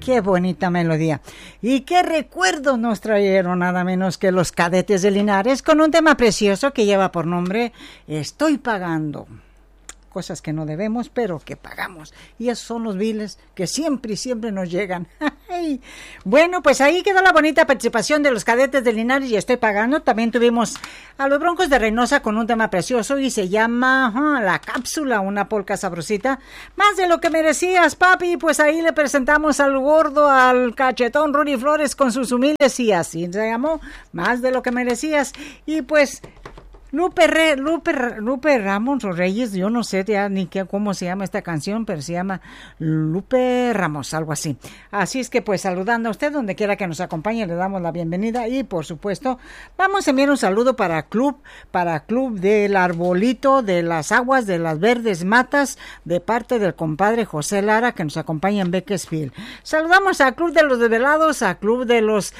Qué bonita melodía. Y qué recuerdos nos trajeron nada menos que los Cadetes de Linares con un tema precioso que lleva por nombre Estoy pagando. Cosas que no debemos, pero que pagamos. Y esos son los biles que siempre y siempre nos llegan. Bueno, pues ahí quedó la bonita participación de los Cadetes de Linares y Estoy pagando. También tuvimos a los Broncos de Reynosa con un tema precioso y se llama La Cápsula, una polca sabrosita. Más de lo que merecías, papi. Pues ahí le presentamos al gordo, al cachetón Rudy Flores con sus humildes y así se llamó, Más de lo que merecías. Y pues Lupe Ramos o Reyes, yo no sé ya ni cómo se llama esta canción, pero se llama Lupe Ramos, algo así. Así es que pues saludando a usted donde quiera que nos acompañe, le damos la bienvenida y por supuesto vamos a enviar un saludo para Club del Arbolito de las Aguas de las Verdes Matas de parte del compadre José Lara que nos acompaña en Bakersfield. Saludamos a Club de los Desvelados, a Club de los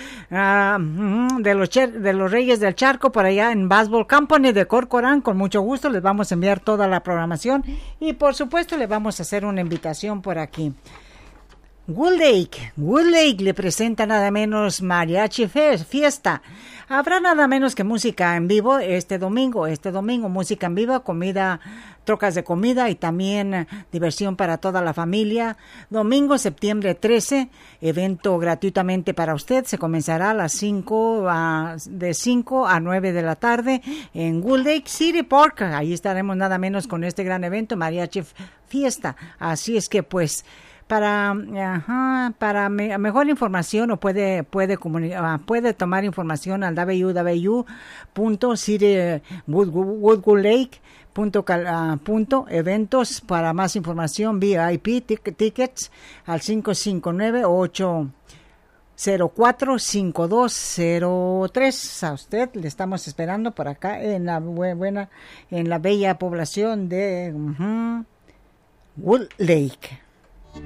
Reyes del Charco por allá en Baseball Company de Corcoran, con mucho gusto les vamos a enviar toda la programación y por supuesto le vamos a hacer una invitación por aquí. Woodlake le presenta nada menos Mariachi Fiesta. Habrá nada menos que música en vivo este domingo, música en vivo, comida, trocas de comida y también diversión para toda la familia. Domingo, septiembre 13, evento gratuitamente para usted. Se comenzará a las 5 a 9 de la tarde en Woodlake City Park. Ahí estaremos nada menos con este gran evento, Mariachi Fiesta. Así es que pues para mejor información o puede tomar información al www.citywoodlake.eventos para más información VIP tickets al 559-804-5203. A usted le estamos esperando por acá en la bella población de Woodlake.